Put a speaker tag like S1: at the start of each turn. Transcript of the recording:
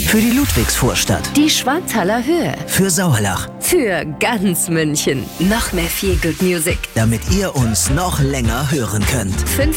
S1: Für die Ludwigsvorstadt.
S2: Die Schwanthaler Höhe.
S1: Für Sauerlach.
S2: Für ganz München. Noch mehr Feel Good Music.
S1: Damit ihr uns noch länger hören könnt.
S2: 5